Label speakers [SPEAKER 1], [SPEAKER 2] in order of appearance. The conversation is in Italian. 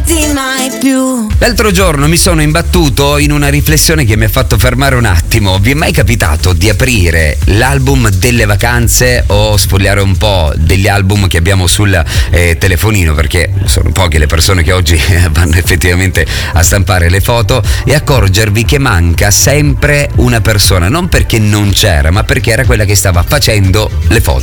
[SPEAKER 1] ricordi mai più.
[SPEAKER 2] L'altro giorno mi sono imbattuto in una riflessione che mi ha fatto fermare un attimo. Vi è mai capitato di aprire l'album delle vacanze o sfogliare un po' degli album che abbiamo sul telefonino, perché sono poche le persone che oggi vanno effettivamente a stampare le foto, e accorgervi che manca sempre una persona, non perché non c'era, ma perché era quella che stava facendo le foto?